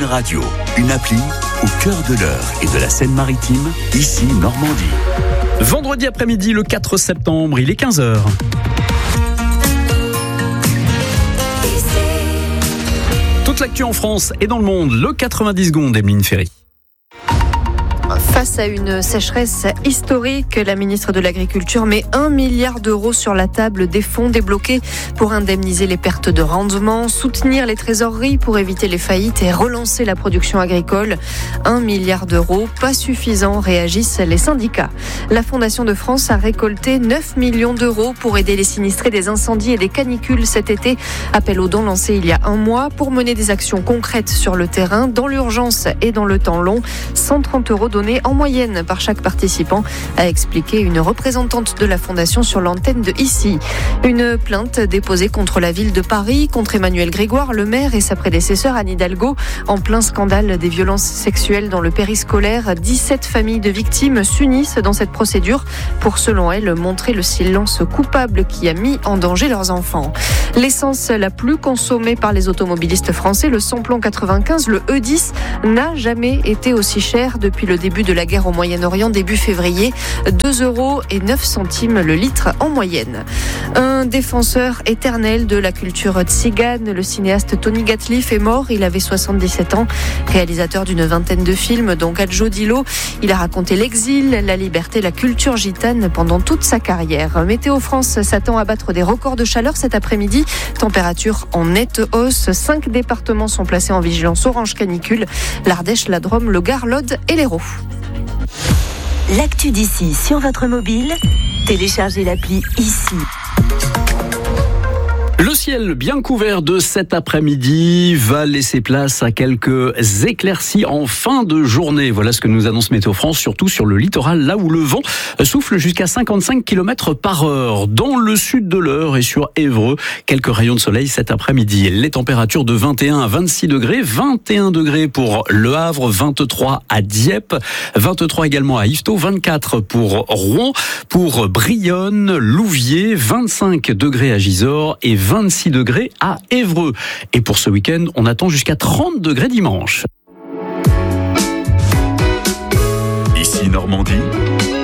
Radio, une appli au cœur de l'Eure et de la Seine-Maritime, ici Normandie. Vendredi après-midi, le 4 septembre, il est 15h. Toute l'actu en France et dans le monde, le 90 secondes, Emeline Ferry. Face à une sécheresse historique, la ministre de l'Agriculture met 1 milliard d'euros sur la table des fonds débloqués pour indemniser les pertes de rendement, soutenir les trésoreries pour éviter les faillites et relancer la production agricole. 1 milliard d'euros, pas suffisant, réagissent les syndicats. La Fondation de France a récolté 9 millions d'euros pour aider les sinistrés des incendies et des canicules cet été. Appel aux dons lancé il y a un mois pour mener des actions concrètes sur le terrain, dans l'urgence et dans le temps long. 130 euros donnés en moyenne par chaque participant, a expliqué une représentante de la Fondation sur l'antenne de Ici. Une plainte déposée contre la ville de Paris, contre Emmanuel Grégoire, le maire, et sa prédécesseur Anne Hidalgo, en plein scandale des violences sexuelles dans le périscolaire. 17 familles de victimes s'unissent dans cette procédure pour, selon elles, montrer le silence coupable qui a mis en danger leurs enfants. L'essence la plus consommée par les automobilistes français, le samplon 95, le E10, n'a jamais été aussi cher depuis le début de la guerre au Moyen-Orient, début février. 2,09 € le litre en moyenne. Un défenseur éternel de la culture tzigane, le cinéaste Tony Gatliff, est mort. Il avait 77 ans, réalisateur d'une vingtaine de films, dont Gadjo Dilo. Il a raconté l'exil, la liberté, la culture gitane pendant toute sa carrière. Météo France s'attend à battre des records de chaleur cet après-midi. Température en nette hausse. 5 départements sont placés en vigilance orange canicule: l'Ardèche, la Drôme, le Gard, l'Aude et l'Hérault. L'actu d'ici sur votre mobile, téléchargez l'appli Ici. Le ciel bien couvert de cet après-midi va laisser place à quelques éclaircies en fin de journée. Voilà ce que nous annonce Météo France, surtout sur le littoral, là où le vent souffle jusqu'à 55 km/h. Dans le sud de l'Eure et sur Évreux, quelques rayons de soleil cet après-midi. Les températures de 21 à 26 degrés, 21 degrés pour Le Havre, 23 à Dieppe, 23 également à Yvetot, 24 pour Rouen, pour Brionne, Louviers, 25 degrés à Gisors et 26 degrés à Évreux. Et pour ce week-end, on attend jusqu'à 30 degrés dimanche. Ici Normandie.